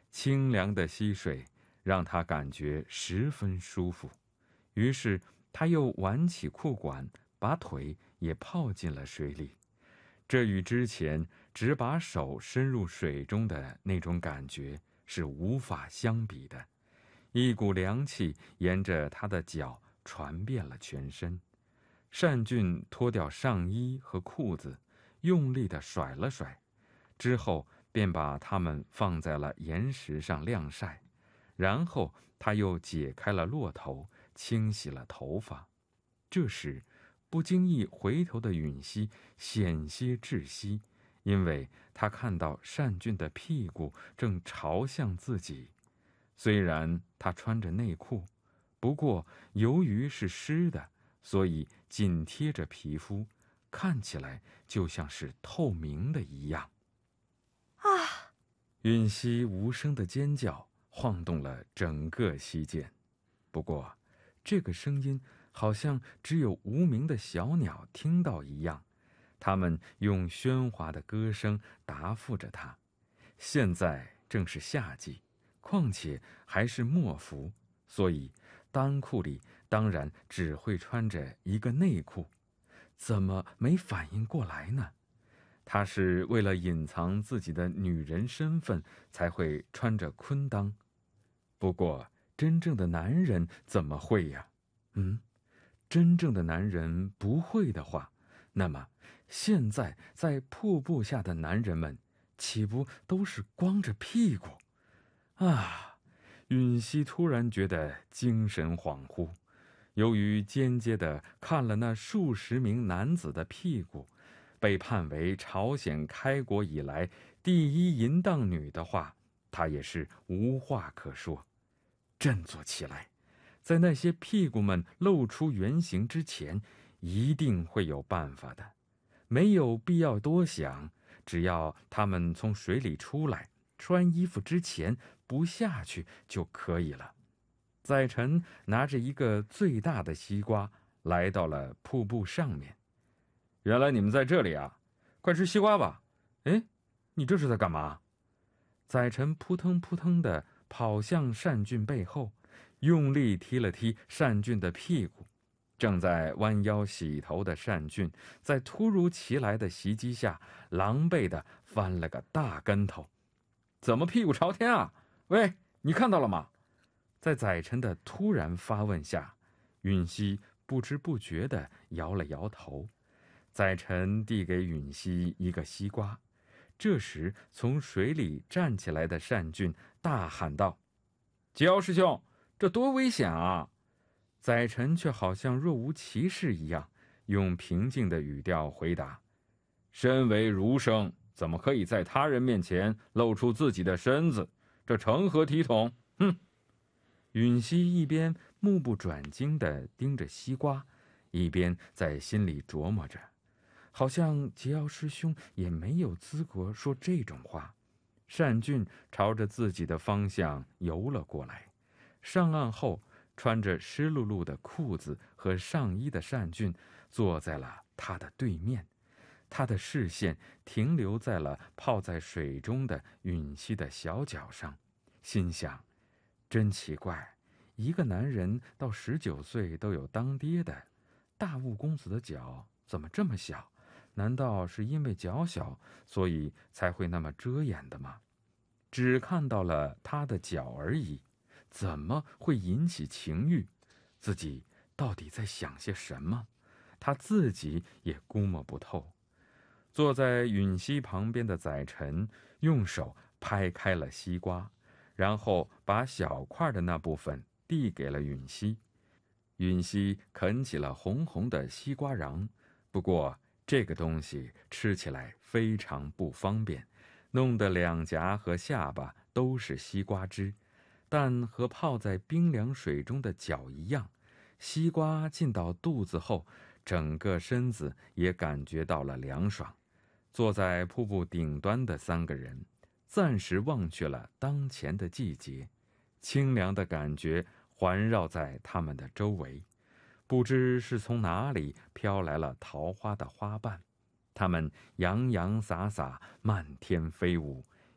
清凉的溪水让他感觉十分舒服，于是他又挽起裤管，把腿也泡进了水里。这与之前只把手伸入水中的那种感觉是无法相比的。一股凉气沿着他的脚传遍了全身。单俊脱掉上衣和裤子，用力地甩了甩，之后便把它们放在了岩石上晾晒，然后他又解开了骆头，清洗了头发。这时不经意回头的允熙险些窒息，因为他看到单俊的屁股正朝向自己。虽然他穿着内裤，不过由于是湿的，所以紧贴着皮肤，看起来就像是透明的一样。 啊！ 允熙无声的尖叫晃动了整个溪涧，不过这个声音好像只有无名的小鸟听到一样，它们用喧哗的歌声答复着他。现在正是夏季，况且还是末伏，所以单裤里当然只会穿着一个内裤。怎么没反应过来呢？他是为了隐藏自己的女人身份才会穿着昆裆，不过真正的男人怎么会呀？真正的男人不会的话，那么现在在瀑布下的男人们岂不都是光着屁股啊？允熙突然觉得精神恍惚，由于间接地看了那数十名男子的屁股，被判为朝鲜开国以来第一淫荡女的话，他也是无话可说。振作起来，在那些屁股们露出原形之前，一定会有办法的。没有必要多想，只要他们从水里出来，穿衣服之前不下去就可以了。载臣拿着一个最大的西瓜来到了瀑布上面。原来你们在这里啊，快吃西瓜吧。哎，你这是在干嘛？载臣扑腾扑腾地跑向单俊背后，用力踢了踢单俊的屁股。正在弯腰洗头的单俊，在突如其来的袭击下，狼狈地翻了个大跟头。怎么屁股朝天啊？喂，你看到了吗？在载臣的突然发问下，允熙不知不觉地摇了摇头。载臣递给允熙一个西瓜。这时从水里站起来的单俊大喊道：桀骜师兄，这多危险啊！载臣却好像若无其事一样，用平静的语调回答：身为儒生，怎么可以在他人面前露出自己的身子？这成何体统？哼！允熙一边目不转睛地盯着西瓜，一边在心里琢磨着，好像桀骜师兄也没有资格说这种话。单俊朝着自己的方向游了过来，上岸后，穿着湿漉漉的裤子和上衣的单俊坐在了他的对面，他的视线停留在了泡在水中的允熙的小脚上，心想：真奇怪，一个男人到19岁都有当爹的，大雾公子的脚怎么这么小？难道是因为脚小，所以才会那么遮掩的吗？只看到了他的脚而已，怎么会引起情欲？自己到底在想些什么？他自己也估摸不透。坐在允熙旁边的载臣用手拍开了西瓜，然后把小块的那部分递给了允熙。允熙啃起了红红的西瓜瓤，不过这个东西吃起来非常不方便，弄得两颊和下巴都是西瓜汁。但和泡在冰凉水中的脚一样，西瓜进到肚子后，整个身子也感觉到了凉爽。坐在瀑布顶端的3个人暂时忘却了当前的季节，清凉的感觉环绕在他们的周围。不知是从哪里飘来了桃花的花瓣，它们洋洋洒洒，漫天飞舞，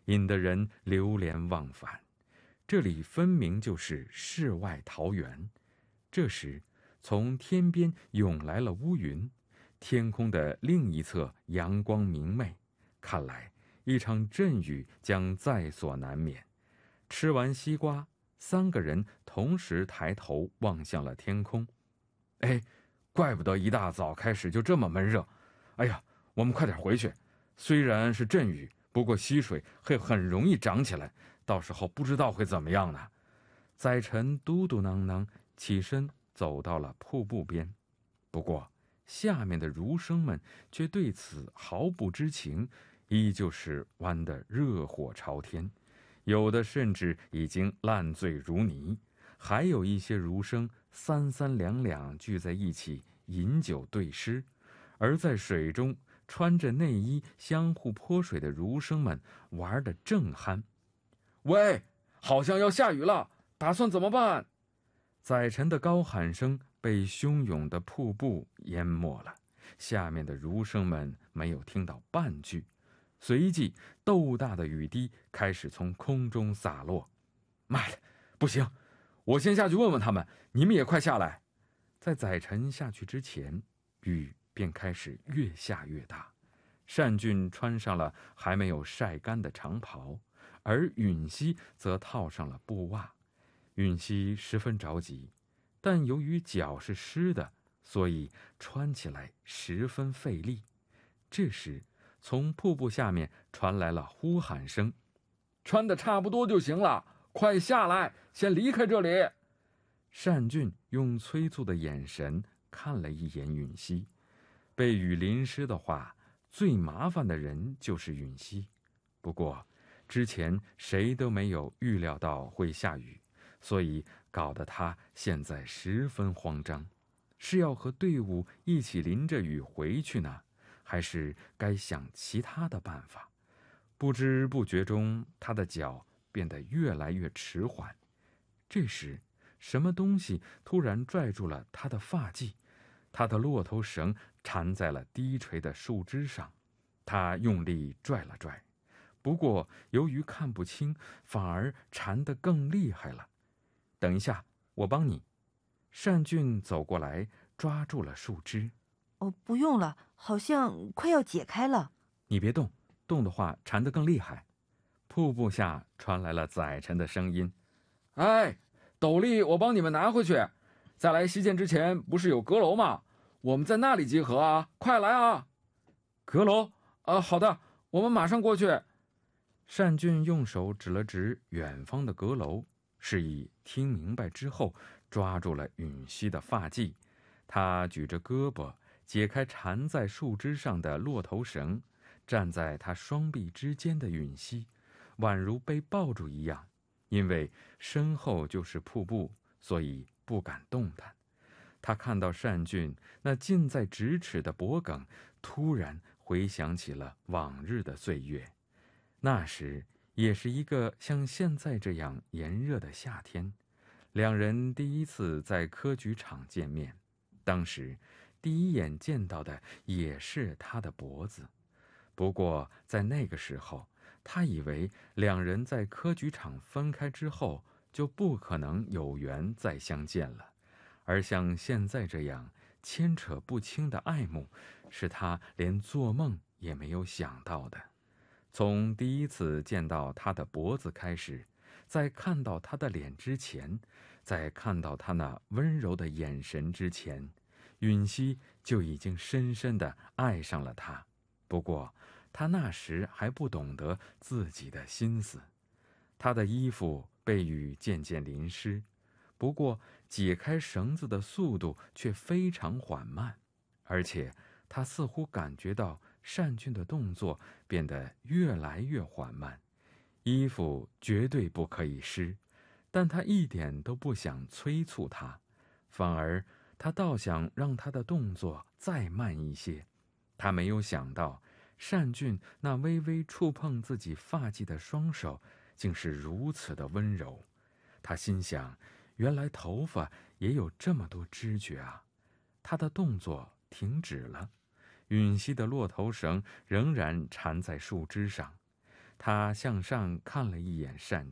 引得人流连忘返。这里分明就是世外桃源。这时，从天边涌来了乌云，天空的另一侧阳光明媚，看来一场阵雨将在所难免。吃完西瓜，3个人同时抬头望向了天空。哎，怪不得一大早开始就这么闷热。哎呀，我们快点回去。虽然是阵雨，不过溪水会很容易涨起来，到时候不知道会怎么样呢。载沉嘟嘟囔囔起身走到了瀑布边，不过下面的儒生们却对此毫不知情，依旧是玩得热火朝天，有的甚至已经烂醉如泥，还有一些儒生3、3两两聚在一起饮酒对诗，而在水中穿着内衣相互泼水的儒生们玩得正酣。喂，好像要下雨了，打算怎么办？载沉的高喊声被汹涌的瀑布淹没了，下面的儒生们没有听到半句。随即豆大的雨滴开始从空中洒落。妈的，不行，我先下去问问他们，你们也快下来。在载沉下去之前，雨便开始越下越大。单俊穿上了还没有晒干的长袍，而允熙则套上了布袜。允熙十分着急，但由于脚是湿的，所以穿起来十分费力。这时，从瀑布下面传来了呼喊声：“穿得差不多就行了，快下来，先离开这里。”单俊用催促的眼神看了一眼允熙。被雨淋湿的话，最麻烦的人就是允熙。不过，之前谁都没有预料到会下雨，所以搞得他现在十分慌张。是要和队伍一起淋着雨回去呢，还是该想其他的办法？不知不觉中，他的脚变得越来越迟缓。这时，什么东西突然拽住了他的发髻，他的骆头绳缠在了低垂的树枝上。他用力拽了拽，不过由于看不清，反而缠得更厉害了。等一下，我帮你。单俊走过来，抓住了树枝。 不用了，好像快要解开了。 你别动，动的话缠得更厉害。瀑布下传来了载沉的声音：“哎，斗笠我帮你们拿回去。在来西涧之前，不是有阁楼吗？我们在那里集合啊！快来啊！”阁楼？好的，我们马上过去。单俊用手指了指远方的阁楼，示意听明白之后，抓住了允熙的发髻。他举着胳膊，解开缠在树枝上的骆头绳，站在他双臂之间的允熙，宛如被抱住一样。因为身后就是瀑布，所以不敢动弹。他看到单俊那近在咫尺的脖颈，突然回想起了往日的岁月。那时也是一个像现在这样炎热的夏天，两人第一次在科举场见面。当时第一眼见到的也是他的脖子，不过在那个时候，他以为两人在科举场分开之后就不可能有缘再相见了，而像现在这样牵扯不清的爱慕，是他连做梦也没有想到的。从第一次见到他的脖子开始，在看到他的脸之前，在看到他那温柔的眼神之前，允熙就已经深深地爱上了他。不过他那时还不懂得自己的心思。他的衣服被雨渐渐淋湿，不过解开绳子的速度却非常缓慢，而且他似乎感觉到单俊的动作变得越来越缓慢。衣服绝对不可以湿，但他一点都不想催促他，反而他倒想让他的动作再慢一些。他没有想到单俊那微微触碰自己发髻的双手竟是如此的温柔。他心想，原来头发也有这么多知觉啊。他的动作停止了，允熙的骆头绳仍然缠在树枝上。 他向上看了一眼扇